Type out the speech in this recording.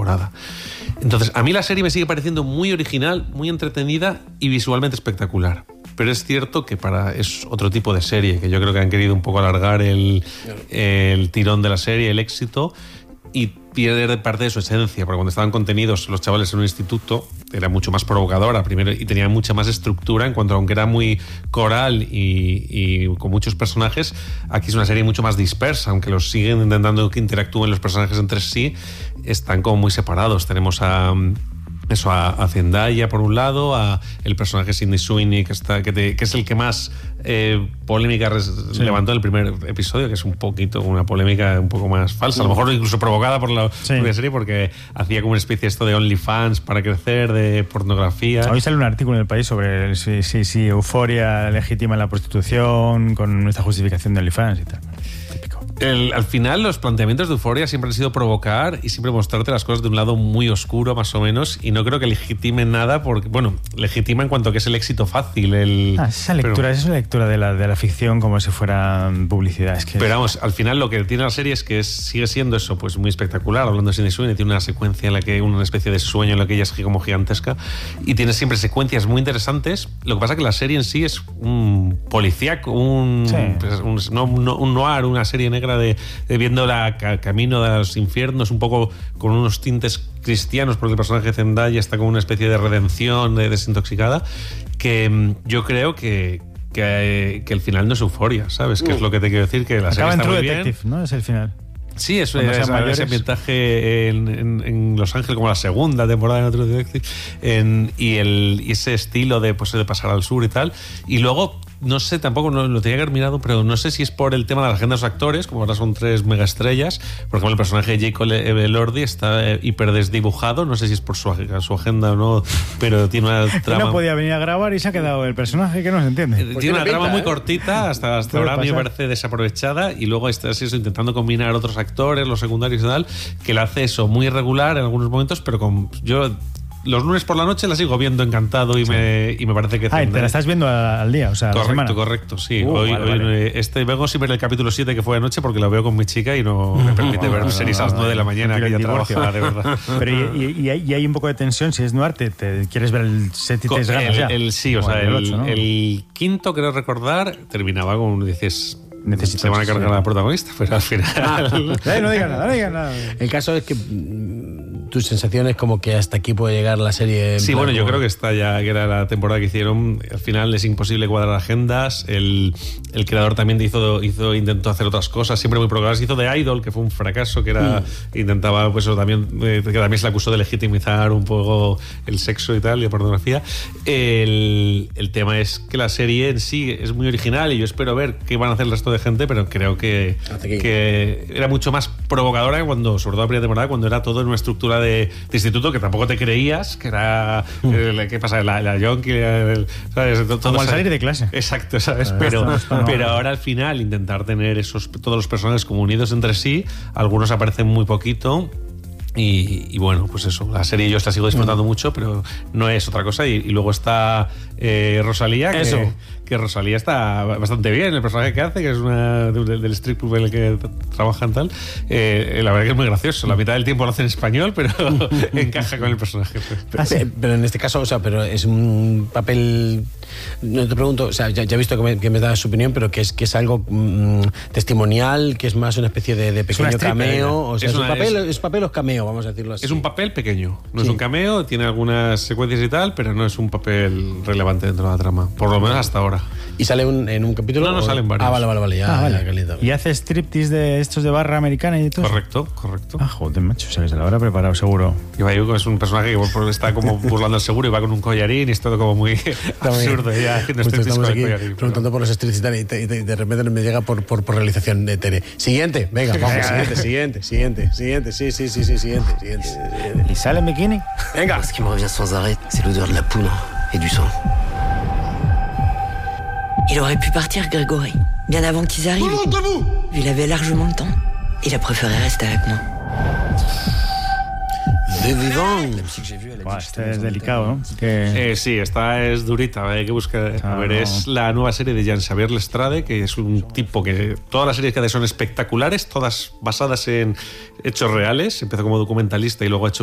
temporada. Entonces, a mí la serie me sigue pareciendo muy original, muy entretenida y visualmente espectacular. Pero es cierto que es otro tipo de serie, que yo creo que han querido un poco alargar el tirón de la serie, el éxito, y pierde parte de su esencia, porque cuando estaban contenidos los chavales en un instituto era mucho más provocadora primero y tenía mucha más estructura en cuanto, aunque era muy coral y con muchos personajes, aquí es una serie mucho más dispersa, aunque los siguen intentando que interactúen los personajes entre sí, están como muy separados. Tenemos a Zendaya por un lado, a el personaje Sydney Sweeney que es el que más polémica levantó en el primer episodio, que es un poquito una polémica un poco más falsa, a lo mejor incluso provocada por la propia serie, porque hacía como una especie de OnlyFans para crecer, de pornografía. Hoy sale un artículo en El País sobre si Euphoria legitima la prostitución con esta justificación de OnlyFans y tal. Típico. Al final los planteamientos de Euphoria siempre han sido provocar y siempre mostrarte las cosas de un lado muy oscuro, más o menos, y no creo que legitimen nada, porque, bueno, legitima en cuanto a que es el éxito fácil. Esa lectura de la ficción como si fuera publicidad. Pero vamos, al final lo que tiene la serie es que sigue siendo eso, pues muy espectacular. Hablando de Sydney Sweeney, tiene una secuencia en la que una especie de sueño en la que ella es como gigantesca, y tiene siempre secuencias muy interesantes. Lo que pasa es que la serie en sí es un policíaco, un noir, una serie negra de viendo camino de los infiernos, un poco con unos tintes cristianos, porque el personaje de Zendaya está como una especie de redención, desintoxicada, que yo creo que el final no es Euphoria, ¿sabes? Que es lo que te quiero decir, que la serie está muy bien. Detective, ¿no? Es el final. Sí, ese ambientaje en Los Ángeles, como la segunda temporada de True Detective, y ese estilo de pasar al sur y tal. Y luego, no sé, tampoco lo tenía que haber mirado, pero no sé si es por el tema de la agenda de los actores, como ahora son 3 megaestrellas. Por ejemplo, el personaje de Jacob Elordi está hiper desdibujado, no sé si es por su agenda o no, pero tiene una trama... No podía venir a grabar y se ha quedado el personaje que no se entiende. Tiene una trama muy cortita, hasta ahora a mí me parece desaprovechada, y luego estás intentando combinar otros actores, los secundarios y tal, que la hace eso muy irregular en algunos momentos, pero yo los lunes por la noche la sigo viendo encantado y me parece que... te la estás viendo al día, o sea, correcto, la semana. Correcto, sí. Hoy vengo sin ver el capítulo 7 que fue anoche porque lo veo con mi chica y no me permite ver series a las 9 de la mañana, que ella trabaja, de verdad. Pero y hay un poco de tensión, si es noir, te quieres ver el 7 y te ganas ya. Sí, o sea, el quinto, creo recordar, terminaba con, dices... Se van a cargar a la protagonista, pero al final... No digas nada. El caso es que tu sensación es como que hasta aquí puede llegar la serie. Sí, bueno, yo creo que está ya, que era la temporada que hicieron. Al final es imposible cuadrar agendas. El creador también intentó hacer otras cosas, siempre muy programadas. Hizo The Idol, que fue un fracaso, que era intentaba, pues eso también, que también se le acusó de legitimizar un poco el sexo y tal, y la pornografía. El tema es que la serie en sí es muy original y yo espero ver qué van a hacer el resto de gente, pero creo que era mucho más provocadora cuando, sobre todo la primera temporada, cuando era todo en una estructura de instituto que tampoco te creías, que era ¿qué pasa? La yonki, ¿sabes? Como al salir de clase. Exacto, ¿sabes? Pero ahora al final intentar tener todos los personajes como unidos entre sí, algunos aparecen muy poquito. Y bueno, pues eso, la serie yo la sigo disfrutando mucho, pero no es otra cosa. Y luego está Rosalía, que Rosalía está bastante bien, el personaje que hace, que es del strip club en el que trabajan tal. La verdad que es muy gracioso. La mitad del tiempo lo hace en español, pero encaja con el personaje. Pero en este caso, o sea, pero es un papel... No te pregunto, o sea, ya he visto que me das su opinión, pero que es algo testimonial, que es más una especie de pequeño cameo. O sea, ¿es papel o cameo? Vamos a decirlo así. Es un papel pequeño, no es un cameo, tiene algunas secuencias y tal, pero no es un papel relevante dentro de la trama, por lo menos hasta ahora. ¿Y sale en un capítulo? No, salen varios. Vale, ya. ¿Y hace striptease de estos de barra americana y todo? Correcto. Joder, macho, o sea, que se lo habrá preparado seguro. Y Bayuco es un personaje que está como burlando el seguro y va con un collarín y es todo como muy absurdo. Ya, estamos aquí preguntando por los streets y tal, y de repente me llega por realización de Tere. Siguiente, venga, vamos, siguiente. Siguiente. ¿Y sale en bikini? Venga. Ce qui me revient sans arrêt, c'est l'odeur de la poudre et du sang. Il aurait pu partir, Grégory, bien avant qu'ils arrivent. Tout le monde debout! Il avait largement le temps. Il a préféré rester avec moi. De vivant. Este es delicado, ¿no? Sí, esta es durita, hay que buscar. Es la nueva serie de Jean-Xavier Lestrade, que es un tipo que todas las series que hace son espectaculares, todas basadas en hechos reales. Empezó como documentalista y luego ha hecho